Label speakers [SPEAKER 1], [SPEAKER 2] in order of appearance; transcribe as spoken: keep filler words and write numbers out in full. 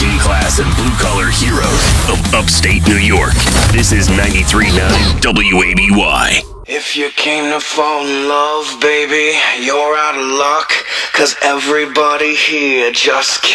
[SPEAKER 1] working class and blue-collar heroes of upstate New York. This is ninety-three point nine W A B Y.
[SPEAKER 2] If you came to fall in love, baby, you're out of luck, 'cause everybody here just